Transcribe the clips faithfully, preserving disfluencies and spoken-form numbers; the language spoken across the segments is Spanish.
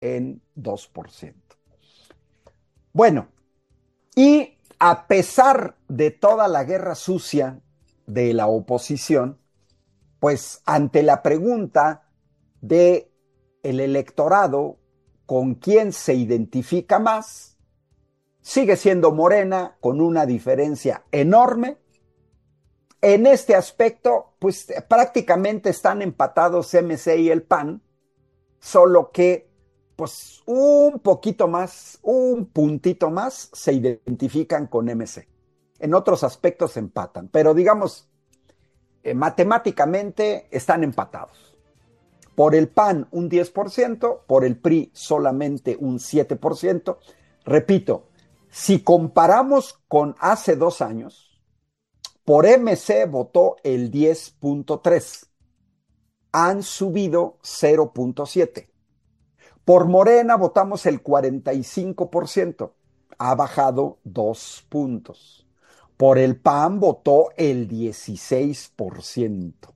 en dos por ciento. Bueno, y a pesar de toda la guerra sucia de la oposición, pues ante la pregunta de el electorado con quién se identifica más, sigue siendo Morena con una diferencia enorme. En este aspecto, pues prácticamente están empatados M C y el P A N, solo que pues un poquito más, un puntito más se identifican con M C. En otros aspectos empatan, pero digamos, eh, matemáticamente están empatados. Por el P A N un diez por ciento, por el P R I solamente un siete por ciento. Repito, si comparamos con hace dos años, por M C votó el diez punto tres, han subido cero punto siete. Por Morena votamos el cuarenta y cinco por ciento, ha bajado dos puntos. Por el P A N votó el dieciséis por ciento,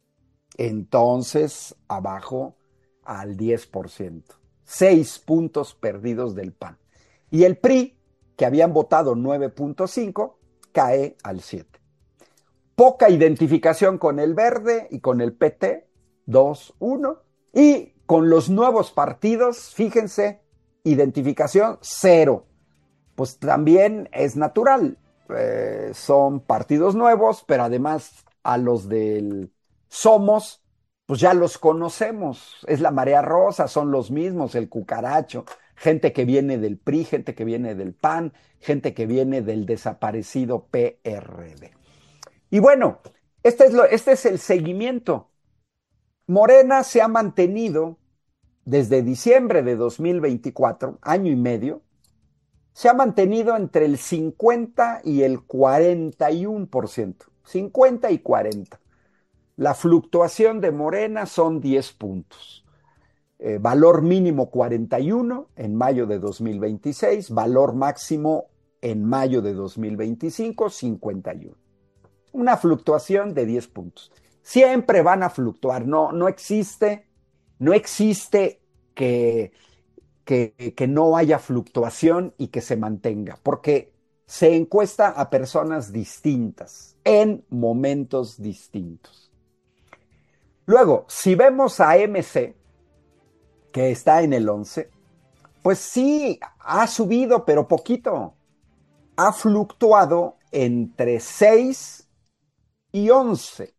entonces abajo al diez por ciento. Seis puntos perdidos del P A N. Y el P R I, que habían votado nueve punto cinco, cae al siete. Poca identificación con el Verde y con el P T, dos uno. Y con los nuevos partidos, fíjense, identificación cero. Pues también es natural. Eh, son partidos nuevos, pero además a los del Somos, pues ya los conocemos. Es la Marea Rosa, son los mismos, el Cucaracho, gente que viene del P R I, gente que viene del P A N, gente que viene del desaparecido P R D. Y bueno, este es, lo, este es el seguimiento. Morena se ha mantenido desde diciembre de dos mil veinticuatro, año y medio, se ha mantenido entre el cincuenta y el cuarenta y uno por ciento, cincuenta y cuarenta. La fluctuación de Morena son diez puntos. Eh, valor mínimo cuarenta y uno en mayo de dos mil veintiséis, valor máximo en mayo de dos mil veinticinco, cincuenta y uno. Una fluctuación de diez puntos. Siempre van a fluctuar, no, no existe, no existe que, que, que no haya fluctuación y que se mantenga, porque se encuesta a personas distintas, en momentos distintos. Luego, si vemos a M C, que está en el once, pues sí, ha subido, pero poquito. Ha fluctuado entre seis y once.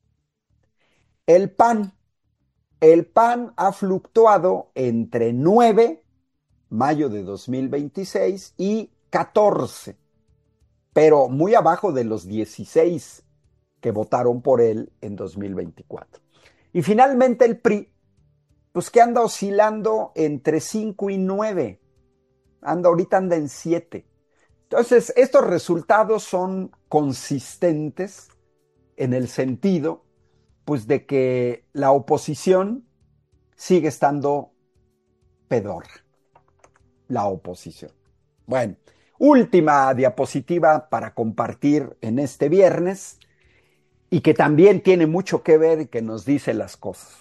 El P A N, el P A N ha fluctuado entre nueve, mayo de dos mil veintiséis, y catorce, pero muy abajo de los dieciséis que votaron por él en dos mil veinticuatro. Y finalmente el P R I, pues que anda oscilando entre cinco y nueve, anda, ahorita anda en siete. Entonces, estos resultados son consistentes en el sentido, pues, de que la oposición sigue estando pedorra. La oposición. Bueno, última diapositiva para compartir en este viernes y que también tiene mucho que ver y que nos dice las cosas.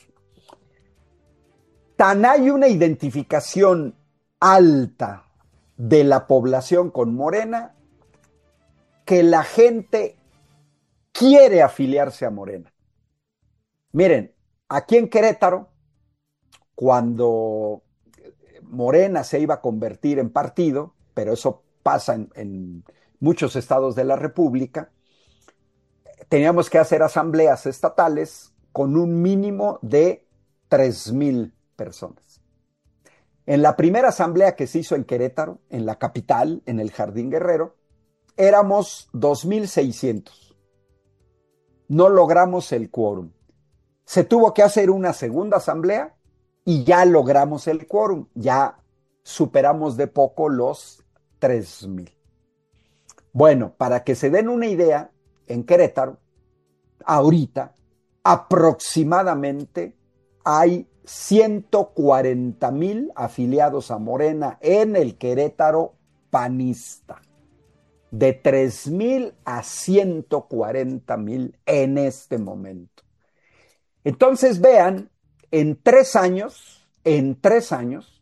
Tan hay una identificación alta de la población con Morena que la gente quiere afiliarse a Morena. Miren, aquí en Querétaro, cuando Morena se iba a convertir en partido, pero eso pasa en, en muchos estados de la República, teníamos que hacer asambleas estatales con un mínimo de tres mil personas. En la primera asamblea que se hizo en Querétaro, en la capital, en el Jardín Guerrero, éramos dos mil seiscientos. No logramos el quórum. Se tuvo que hacer una segunda asamblea y ya logramos el quórum. Ya superamos de poco los tres mil. Bueno, para que se den una idea, en Querétaro, ahorita, aproximadamente hay ciento cuarenta mil afiliados a Morena en el Querétaro panista. De tres mil a ciento cuarenta mil en este momento. Entonces vean, en tres años, en tres años,